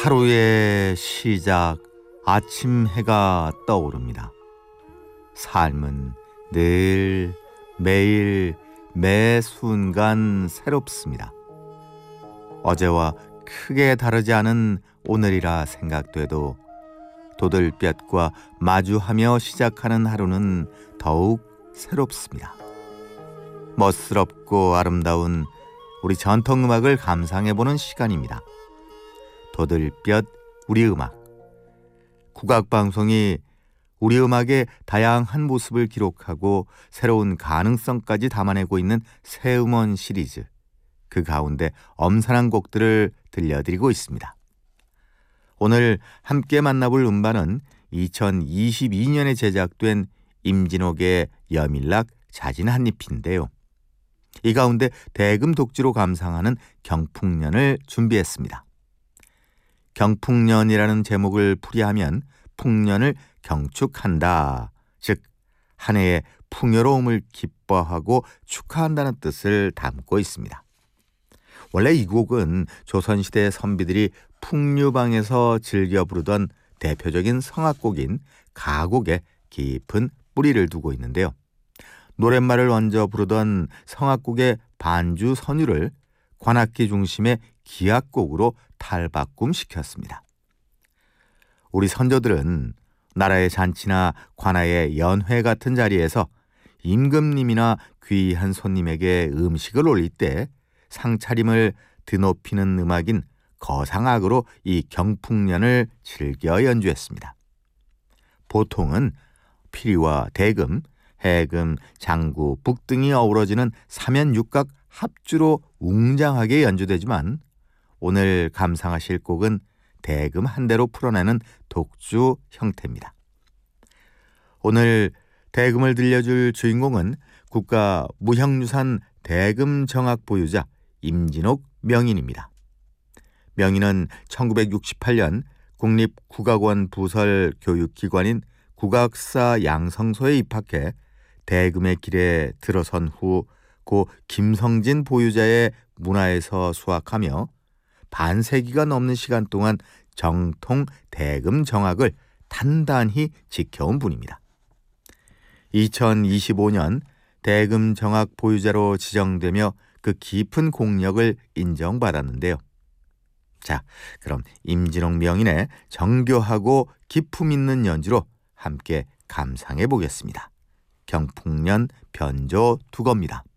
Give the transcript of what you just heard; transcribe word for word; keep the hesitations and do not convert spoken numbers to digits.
하루의 시작, 아침 해가 떠오릅니다. 삶은 늘, 매일, 매 순간 새롭습니다. 어제와 크게 다르지 않은 오늘이라 생각돼도 도들볕과 마주하며 시작하는 하루는 더욱 새롭습니다. 멋스럽고 아름다운 우리 전통음악을 감상해보는 시간입니다. 도들볕 우리 음악. 국악방송이 우리 음악의 다양한 모습을 기록하고 새로운 가능성까지 담아내고 있는 새 음원 시리즈, 그 가운데 엄선한 곡들을 들려드리고 있습니다. 오늘 함께 만나볼 음반은 이천이십이 년에 제작된 임진옥의 여밀락 자진 한잎인데요. 이 가운데 대금 독주로 감상하는 경풍년을 준비했습니다. 경풍년이라는 제목을 풀이하면 풍년을 경축한다, 즉 한 해의 풍요로움을 기뻐하고 축하한다는 뜻을 담고 있습니다. 원래 이 곡은 조선시대 선비들이 풍류방에서 즐겨 부르던 대표적인 성악곡인 가곡에 깊은 뿌리를 두고 있는데요. 노랫말을 얹어 부르던 성악곡의 반주 선율을 관악기 중심의 기악곡으로 탈바꿈시켰습니다. 우리 선조들은 나라의 잔치나 관아의 연회 같은 자리에서 임금님이나 귀한 손님에게 음식을 올릴 때 상차림을 드높이는 음악인 거상악으로 이 경풍년을 즐겨 연주했습니다. 보통은 피리와 대금, 해금, 장구, 북 등이 어우러지는 삼연육각 합주로 웅장하게 연주되지만 오늘 감상하실 곡은 대금 한 대로 풀어내는 독주 형태입니다. 오늘 대금을 들려줄 주인공은 국가 무형유산 대금 정악 보유자 임진옥 명인입니다. 명인은 천구백육십팔 년 국립국악원 부설 교육기관인 국악사 양성소에 입학해 대금의 길에 들어선 후 고 김성진 보유자의 문화에서 수학하며 반세기가 넘는 시간 동안 정통 대금 정악을 단단히 지켜온 분입니다. 이천이십오 년 대금 정악 보유자로 지정되며 그 깊은 공력을 인정받았는데요. 자, 그럼 임진옥 명인의 정교하고 기품 있는 연주로 함께 감상해 보겠습니다. 경풍년 변조 두 겁니다.